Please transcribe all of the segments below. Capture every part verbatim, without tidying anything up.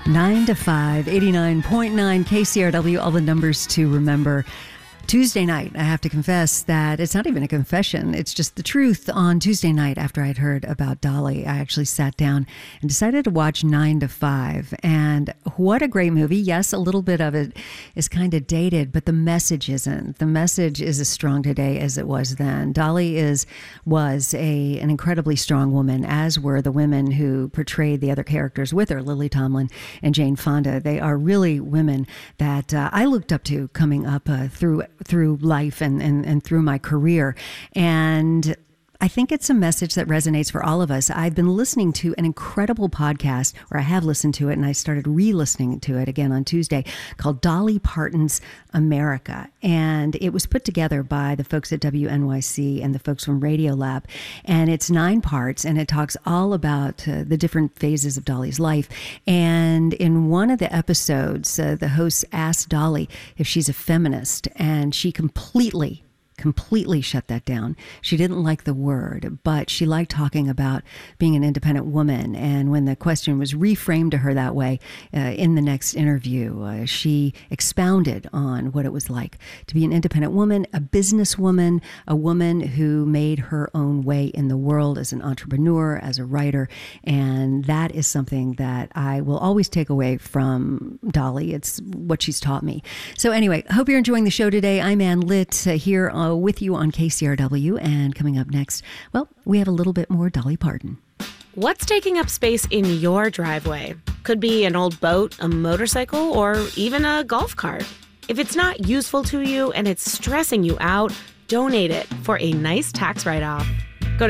nine to five, eighty-nine point nine K C R W, all the numbers to remember. Tuesday night, I have to confess that it's not even a confession. It's just the truth. On Tuesday night, after I'd heard about Dolly, I actually sat down and decided to watch nine to five. And what a great movie. Yes, a little bit of it is kind of dated, but the message isn't. The message is as strong today as it was then. Dolly is was a an incredibly strong woman, as were the women who portrayed the other characters with her, Lily Tomlin and Jane Fonda. They are really women that uh, I looked up to coming up uh, through through life and, and, and through my career. And I think it's a message that resonates for all of us. I've been listening to an incredible podcast, or I have listened to it, and I started re-listening to it again on Tuesday, called Dolly Parton's America. And it was put together by the folks at W N Y C and the folks from Radiolab. And it's nine parts, and it talks all about uh, the different phases of Dolly's life. And in one of the episodes, uh, the host asked Dolly if she's a feminist, and she completely completely shut that down. She didn't like the word, but she liked talking about being an independent woman. And when the question was reframed to her that way uh, in the next interview, uh, she expounded on what it was like to be an independent woman, a businesswoman, a woman who made her own way in the world as an entrepreneur, as a writer. And that is something that I will always take away from Dolly. It's what she's taught me. So anyway, I hope you're enjoying the show today. I'm Ann Litt uh, here on with you on K C R W, and coming up next, well, we have a little bit more Dolly Parton. What's taking up space in your driveway? Could be an old boat, a motorcycle, or even a golf cart. If it's not useful to you and it's stressing you out, donate it for a nice tax write-off. Go to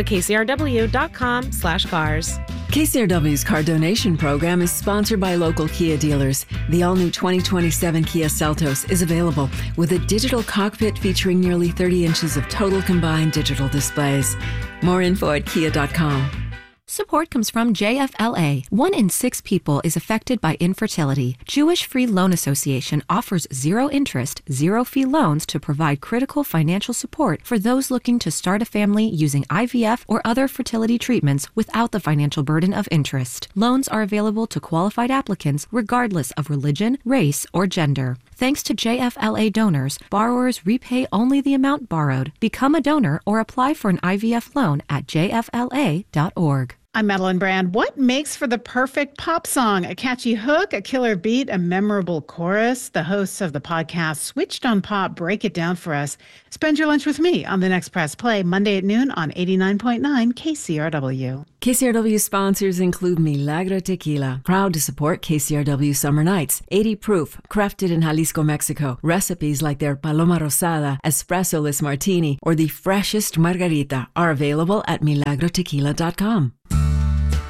kcrw.com slash cars. K C R W's car donation program is sponsored by local Kia dealers. The all-new twenty twenty-seven Kia Seltos is available with a digital cockpit featuring nearly thirty inches of total combined digital displays. More info at kia dot com. Support comes from J F L A. One in six people is affected by infertility. Jewish Free Loan Association offers zero interest, zero fee loans to provide critical financial support for those looking to start a family using I V F or other fertility treatments without the financial burden of interest. Loans are available to qualified applicants regardless of religion, race, or gender. Thanks to J F L A donors, borrowers repay only the amount borrowed. Become a donor or apply for an I V F loan at j f l a dot org. I'm Madeline Brand. What makes for the perfect pop song? A catchy hook, a killer beat, a memorable chorus? The hosts of the podcast Switched on Pop break it down for us. Spend your lunch with me on the next Press Play, Monday at noon on eighty-nine point nine K C R W. K C R W sponsors include Milagro Tequila, proud to support K C R W Summer Nights. eighty proof, crafted in Jalisco, Mexico. Recipes like their Paloma Rosada, Espresso-less Martini, or the freshest Margarita are available at milagro tequila dot com.